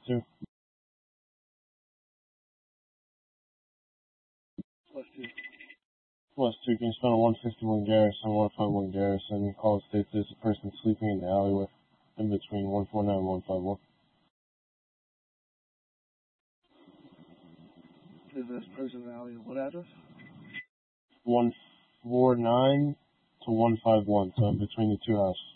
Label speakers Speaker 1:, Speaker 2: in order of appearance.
Speaker 1: 2. Plus 2, can you spell 151 Garrison, 151 Garrison, call it states there's a person sleeping in the alleyway in between 149 and 151.
Speaker 2: Is this person in the alley? What address?
Speaker 1: 149 to 151, so in between the two houses.